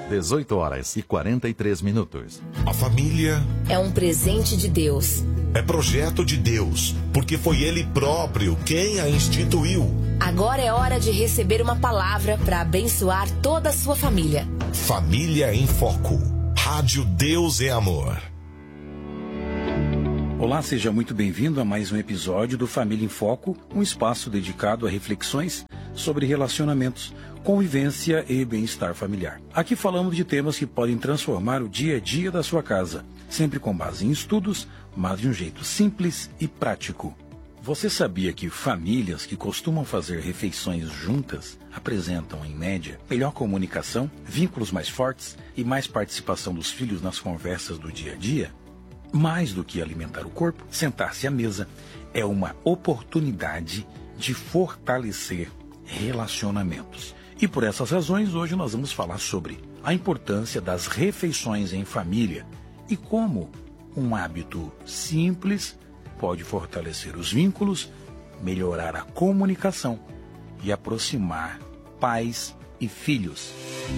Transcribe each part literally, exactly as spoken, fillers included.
dezoito horas e quarenta e três minutos. A família é um presente de Deus. É projeto de Deus, porque foi Ele próprio quem a instituiu. Agora é hora de receber uma palavra para abençoar toda a sua família. Família em Foco. Rádio Deus é Amor. Olá, seja muito bem-vindo a mais um episódio do Família em Foco, um espaço dedicado a reflexões sobre relacionamentos, convivência e bem-estar familiar. Aqui falamos de temas que podem transformar o dia a dia da sua casa, sempre com base em estudos, mas de um jeito simples e prático. Você sabia que famílias que costumam fazer refeições juntas apresentam, em média, melhor comunicação, vínculos mais fortes e mais participação dos filhos nas conversas do dia a dia? Mais do que alimentar o corpo, sentar-se à mesa é uma oportunidade de fortalecer relacionamentos. E por essas razões, hoje nós vamos falar sobre a importância das refeições em família e como um hábito simples pode fortalecer os vínculos, melhorar a comunicação e aproximar pais e filhos.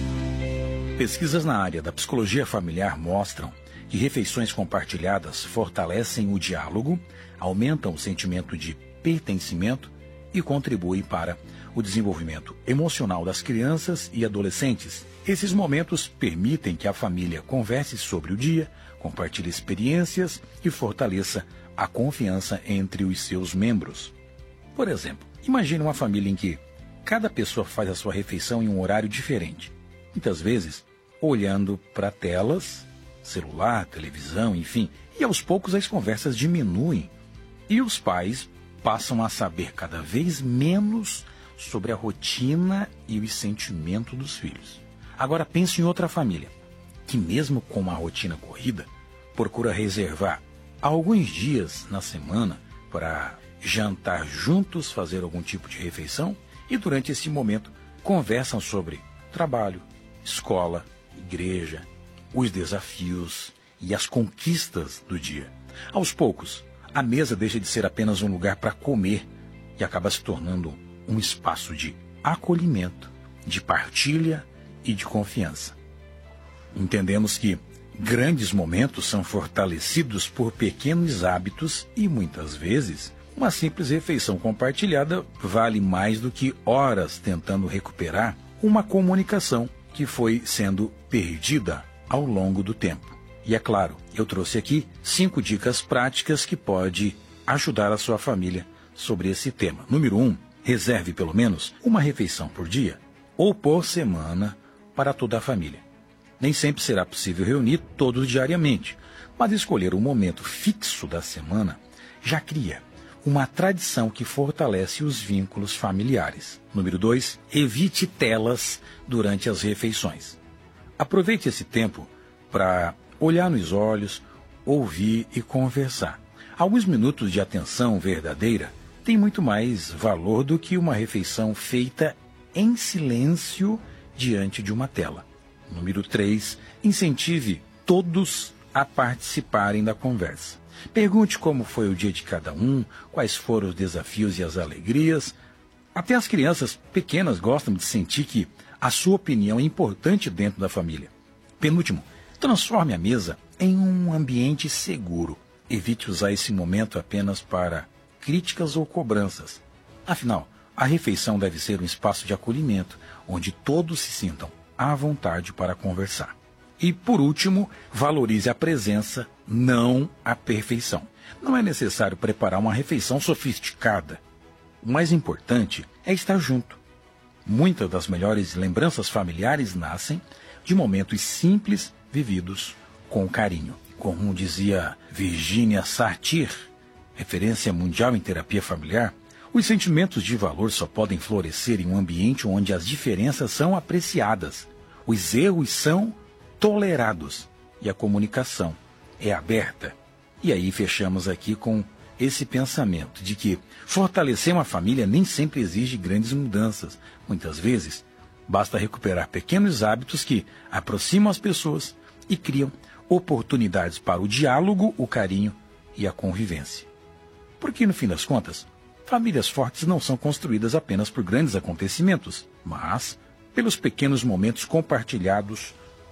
Pesquisas na área da psicologia familiar mostram que refeições compartilhadas fortalecem o diálogo, aumentam o sentimento de pertencimento e contribuem para o desenvolvimento emocional das crianças e adolescentes. Esses momentos permitem que a família converse sobre o dia, compartilhe experiências e fortaleça a confiança entre os seus membros. Por exemplo, imagine uma família em que cada pessoa faz a sua refeição em um horário diferente, muitas vezes olhando para telas, celular, televisão, enfim, e aos poucos as conversas diminuem e os pais passam a saber cada vez menos sobre a rotina e os sentimentos dos filhos. Agora pense em outra família, que mesmo com uma rotina corrida, procura reservar alguns dias na semana para jantar juntos, fazer algum tipo de refeição e durante esse momento conversam sobre trabalho, escola, igreja, os desafios e as conquistas do dia. Aos poucos, a mesa deixa de ser apenas um lugar para comer e acaba se tornando um espaço de acolhimento, de partilha e de confiança. Entendemos que grandes momentos são fortalecidos por pequenos hábitos e, muitas vezes, uma simples refeição compartilhada vale mais do que horas tentando recuperar uma comunicação que foi sendo perdida ao longo do tempo. E é claro, eu trouxe aqui cinco dicas práticas que pode ajudar a sua família sobre esse tema. Número um, reserve pelo menos uma refeição por dia ou por semana para toda a família. Nem sempre será possível reunir todos diariamente, mas escolher um momento fixo da semana já cria uma tradição que fortalece os vínculos familiares. Número dois, evite telas durante as refeições. Aproveite esse tempo para olhar nos olhos, ouvir e conversar. Alguns minutos de atenção verdadeira têm muito mais valor do que uma refeição feita em silêncio diante de uma tela. Número três, incentive todos a participarem da conversa. Pergunte como foi o dia de cada um, quais foram os desafios e as alegrias. Até as crianças pequenas gostam de sentir que a sua opinião é importante dentro da família. Penúltimo, transforme a mesa em um ambiente seguro. Evite usar esse momento apenas para críticas ou cobranças. Afinal, a refeição deve ser um espaço de acolhimento, onde todos se sintam à vontade para conversar. E, por último, valorize a presença, não a perfeição. Não é necessário preparar uma refeição sofisticada. O mais importante é estar junto. Muitas das melhores lembranças familiares nascem de momentos simples vividos com carinho. Como dizia Virginia Satir, referência mundial em terapia familiar, os sentimentos de valor só podem florescer em um ambiente onde as diferenças são apreciadas, os erros são tolerados e a comunicação é aberta. E aí fechamos aqui com esse pensamento de que fortalecer uma família nem sempre exige grandes mudanças. Muitas vezes, basta recuperar pequenos hábitos que aproximam as pessoas e criam oportunidades para o diálogo, o carinho e a convivência. Porque, no fim das contas, famílias fortes não são construídas apenas por grandes acontecimentos, mas pelos pequenos momentos compartilhados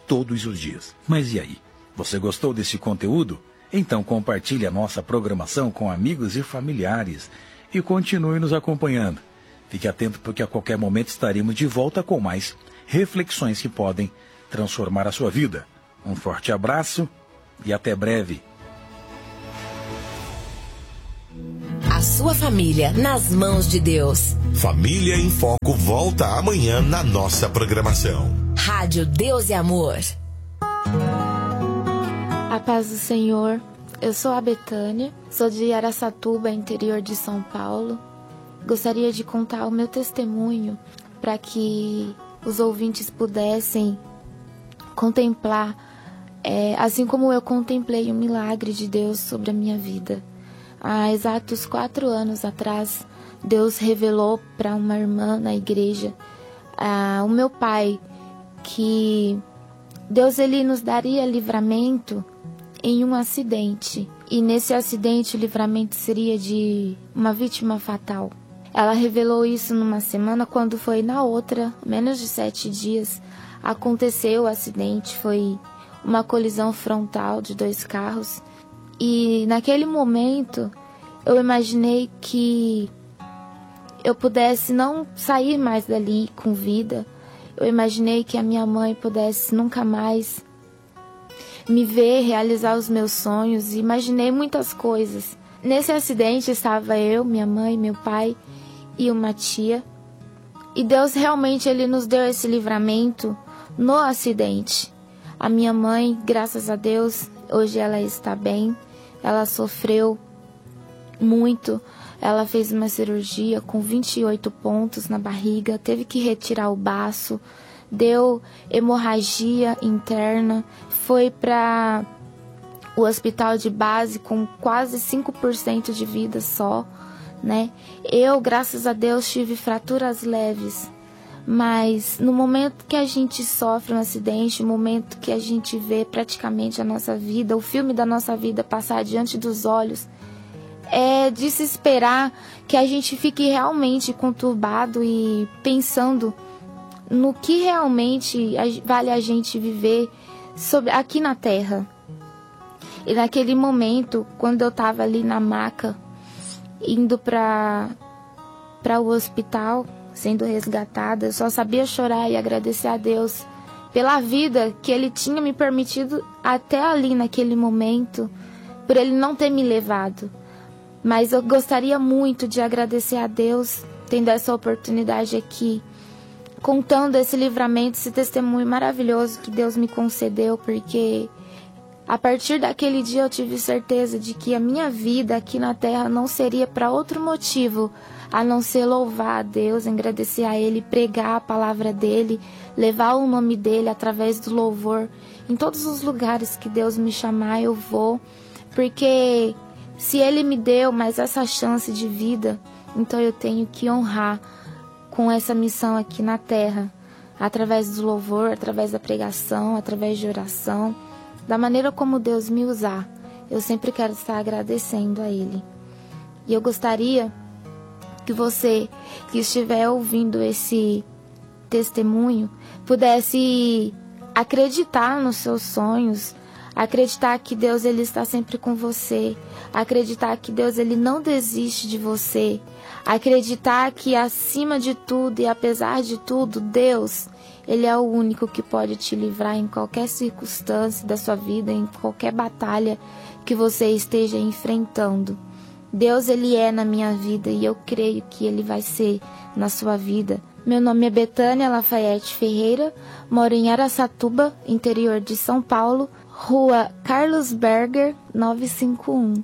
todos os dias. Mas e aí? Você gostou desse conteúdo? Então compartilhe a nossa programação com amigos e familiares e continue nos acompanhando. Fique atento porque a qualquer momento estaremos de volta com mais reflexões que podem transformar a sua vida. Um forte abraço e até breve. A sua família nas mãos de Deus. Família em Foco volta amanhã na nossa programação. Rádio Deus e Amor. A paz do Senhor. Eu sou a Betânia, sou de Araçatuba, interior de São Paulo. Gostaria de contar o meu testemunho para que os ouvintes pudessem contemplar, é, assim como eu contemplei o milagre de Deus sobre a minha vida. Há exatos quatro anos atrás, Deus revelou para uma irmã na igreja, ah, o meu pai, que Deus ele nos daria livramento em um acidente. E nesse acidente o livramento seria de uma vítima fatal. Ela revelou isso numa semana, quando foi na outra, menos de sete dias, aconteceu o acidente. Foi uma colisão frontal de dois carros. E naquele momento eu imaginei que eu pudesse não sair mais dali com vida. Eu imaginei que a minha mãe pudesse nunca mais me ver realizar os meus sonhos. Imaginei muitas coisas. Nesse acidente estava eu, minha mãe, meu pai e uma tia. E Deus realmente ele nos deu esse livramento no acidente. A minha mãe, graças a Deus, hoje ela está bem. Ela sofreu muito. Ela fez uma cirurgia com vinte e oito pontos na barriga, teve que retirar o baço, deu hemorragia interna, foi para o hospital de base com quase cinco por cento de vida só, né? Eu, graças a Deus, tive fraturas leves, mas no momento que a gente sofre um acidente, no momento que a gente vê praticamente a nossa vida, o filme da nossa vida passar diante dos olhos, é de se esperar que a gente fique realmente conturbado e pensando no que realmente vale a gente viver sobre, aqui na Terra. E naquele momento, quando eu estava ali na maca, indo para para o hospital, sendo resgatada, eu só sabia chorar e agradecer a Deus pela vida que Ele tinha me permitido até ali naquele momento, por Ele não ter me levado. Mas eu gostaria muito de agradecer a Deus, tendo essa oportunidade aqui, contando esse livramento, esse testemunho maravilhoso que Deus me concedeu, porque a partir daquele dia eu tive certeza de que a minha vida aqui na Terra não seria para outro motivo, a não ser louvar a Deus, agradecer a Ele, pregar a palavra dEle, levar o nome dEle através do louvor. Em todos os lugares que Deus me chamar, eu vou, porque se Ele me deu mais essa chance de vida, então eu tenho que honrar com essa missão aqui na Terra, através do louvor, através da pregação, através de oração, da maneira como Deus me usar. Eu sempre quero estar agradecendo a Ele. E eu gostaria que você que estiver ouvindo esse testemunho pudesse acreditar nos seus sonhos, acreditar que Deus ele está sempre com você, acreditar que Deus ele não desiste de você, acreditar que acima de tudo e apesar de tudo, Deus ele é o único que pode te livrar em qualquer circunstância da sua vida, em qualquer batalha que você esteja enfrentando. Deus ele é na minha vida e eu creio que ele vai ser na sua vida. Meu nome é Betânia Lafayette Ferreira, moro em Araçatuba, interior de São Paulo, Rua Carlos Berger, novecentos e cinquenta e um.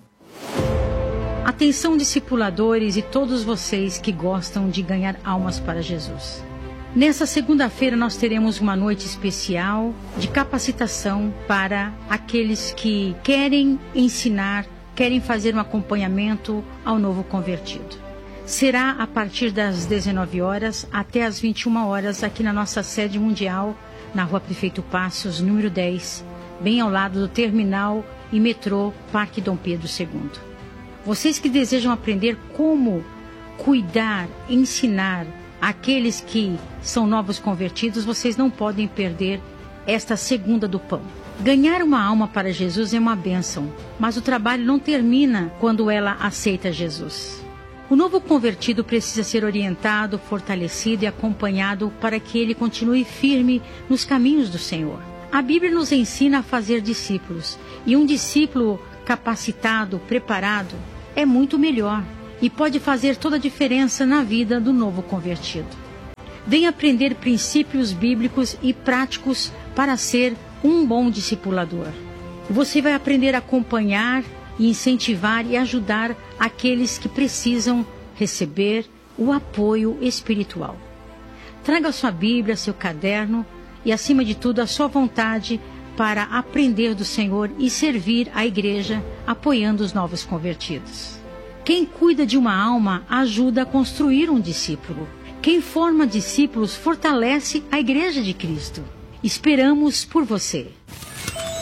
Atenção, discipuladores e todos vocês que gostam de ganhar almas para Jesus. Nessa segunda-feira nós teremos uma noite especial de capacitação para aqueles que querem ensinar, querem fazer um acompanhamento ao novo convertido. Será a partir das dezenove horas até as vinte e uma horas aqui na nossa sede mundial, na Rua Prefeito Passos, número dez, bem ao lado do terminal e metrô Parque Dom Pedro segundo. Vocês que desejam aprender como cuidar, ensinar aqueles que são novos convertidos, vocês não podem perder esta segunda do pão. Ganhar uma alma para Jesus é uma bênção, mas o trabalho não termina quando ela aceita Jesus. O novo convertido precisa ser orientado, fortalecido e acompanhado para que ele continue firme nos caminhos do Senhor. A Bíblia nos ensina a fazer discípulos, e um discípulo capacitado, preparado, é muito melhor e pode fazer toda a diferença na vida do novo convertido. Venha aprender princípios bíblicos e práticos para ser um bom discipulador. Você vai aprender a acompanhar e incentivar e ajudar aqueles que precisam receber o apoio espiritual. Traga sua Bíblia, seu caderno e, acima de tudo, a sua vontade para aprender do Senhor e servir a igreja apoiando os novos convertidos. Quem cuida de uma alma ajuda a construir um discípulo. Quem forma discípulos fortalece a igreja de Cristo. Esperamos por você.